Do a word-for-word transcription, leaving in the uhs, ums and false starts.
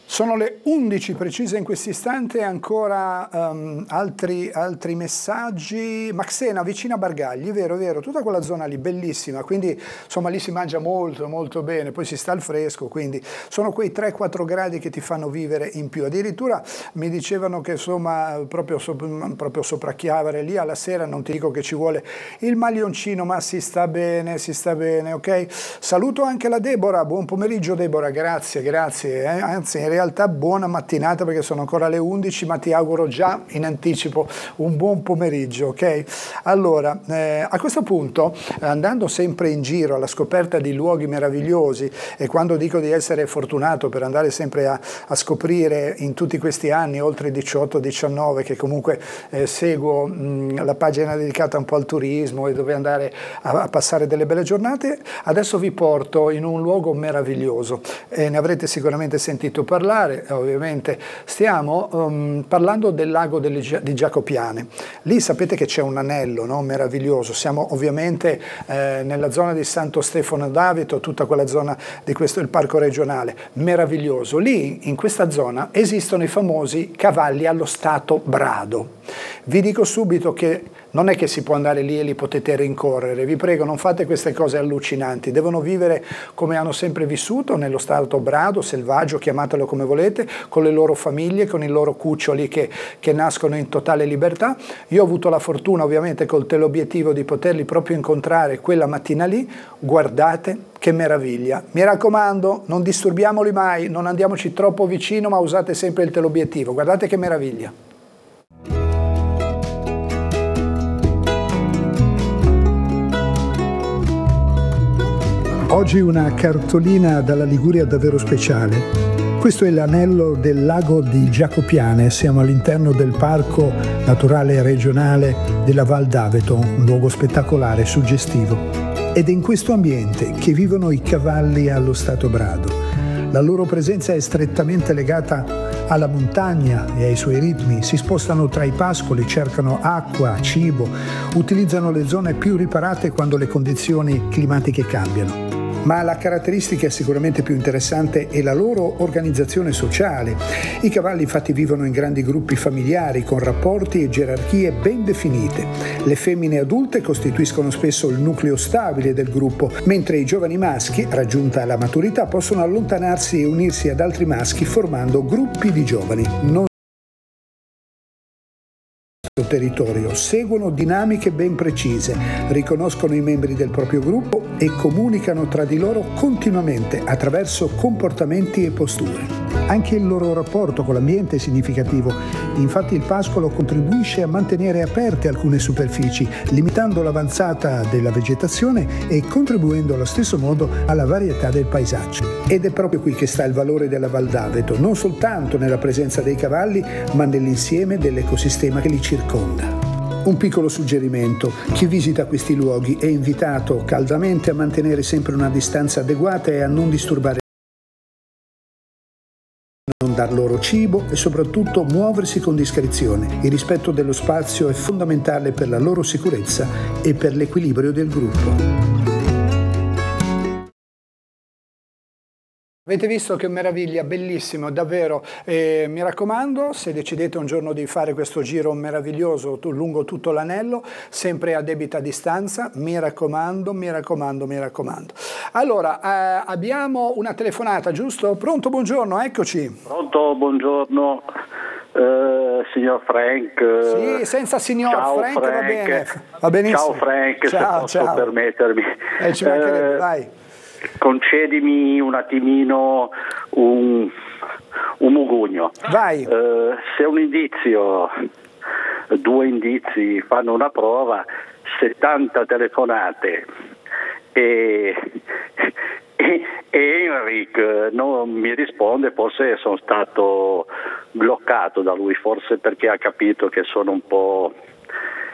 Sono le undici precise in questo istante, ancora um, altri, altri messaggi. Maxena, vicino a Bargagli, vero, vero, tutta quella zona lì, bellissima, quindi insomma lì si mangia molto, molto bene, poi si sta al fresco, quindi sono quei tre quattro gradi che ti fanno vivere in più. Addirittura mi dicevano che insomma proprio, so, proprio sopra Chiavere, lì alla sera, non ti dico che ci vuole il maglioncino, ma si sta bene, si sta bene, ok? Saluto anche la Deborah, buon pomeriggio Deborah, grazie, grazie, eh? Anzi in realtà In realtà buona mattinata perché sono ancora le undici, ma ti auguro già in anticipo un buon pomeriggio, ok? Allora, eh, a questo punto, andando sempre in giro alla scoperta di luoghi meravigliosi, e quando dico di essere fortunato per andare sempre a, a scoprire in tutti questi anni, oltre diciotto diciannove, che comunque eh, seguo mh, la pagina dedicata un po' al turismo e dove andare a, a passare delle belle giornate, adesso vi porto in un luogo meraviglioso e ne avrete sicuramente sentito parlare. Ovviamente stiamo um, parlando del lago delle, di Giacopiane. Lì sapete che c'è un anello, no? Meraviglioso. Siamo ovviamente eh, nella zona di Santo Stefano d'Avito, tutta quella zona di questo, il parco regionale, meraviglioso. Lì in questa zona esistono i famosi cavalli allo stato brado. Vi dico subito che non è che si può andare lì e li potete rincorrere, vi prego, non fate queste cose allucinanti, devono vivere come hanno sempre vissuto, nello stato brado, selvaggio, chiamatelo come volete, con le loro famiglie, con i loro cuccioli che, che nascono in totale libertà. Io ho avuto la fortuna ovviamente col teleobiettivo di poterli proprio incontrare quella mattina lì, guardate che meraviglia, mi raccomando non disturbiamoli mai, non andiamoci troppo vicino, ma usate sempre il teleobiettivo, guardate che meraviglia. Oggi una cartolina dalla Liguria davvero speciale. Questo è l'anello del lago di Giacopiane, siamo all'interno del parco naturale regionale della Val d'Aveto, un luogo spettacolare, suggestivo. Ed è in questo ambiente che vivono i cavalli allo stato brado. La loro presenza è strettamente legata alla montagna e ai suoi ritmi, si spostano tra i pascoli, cercano acqua, cibo, utilizzano le zone più riparate quando le condizioni climatiche cambiano. Ma la caratteristica sicuramente più interessante è la loro organizzazione sociale. I cavalli infatti vivono in grandi gruppi familiari con rapporti e gerarchie ben definite. Le femmine adulte costituiscono spesso il nucleo stabile del gruppo, mentre i giovani maschi, raggiunta la maturità, possono allontanarsi e unirsi ad altri maschi formando gruppi di giovani. Non territorio, seguono dinamiche ben precise, riconoscono i membri del proprio gruppo e comunicano tra di loro continuamente attraverso comportamenti e posture. Anche il loro rapporto con l'ambiente è significativo, infatti il pascolo contribuisce a mantenere aperte alcune superfici, limitando l'avanzata della vegetazione e contribuendo allo stesso modo alla varietà del paesaggio. Ed è proprio qui che sta il valore della Val d'Aveto, non soltanto nella presenza dei cavalli, ma nell'insieme dell'ecosistema che li circonda. Un piccolo suggerimento: chi visita questi luoghi è invitato caldamente a mantenere sempre una distanza adeguata e a non disturbare, non dar loro cibo e soprattutto muoversi con discrezione. Il rispetto dello spazio è fondamentale per la loro sicurezza e per l'equilibrio del gruppo. Avete visto che meraviglia, bellissimo, davvero. Eh, mi raccomando, se decidete un giorno di fare questo giro meraviglioso lungo tutto l'anello, sempre a debita distanza, mi raccomando, mi raccomando, mi raccomando. Allora, eh, abbiamo una telefonata, giusto? Pronto, buongiorno, eccoci. Pronto, buongiorno. Uh, signor Frank. Sì, senza signor ciao, Frank, Frank, va bene. Va benissimo. Ciao Frank, ciao, se posso ciao. permettermi. Eh, ci mancherebbe, uh, vai. Concedimi un attimino un, un mugugno. Vai. Uh, se un indizio, due indizi fanno una prova, settanta telefonate e, e, e Enric non mi risponde, forse sono stato bloccato da lui, forse perché ha capito che sono un po'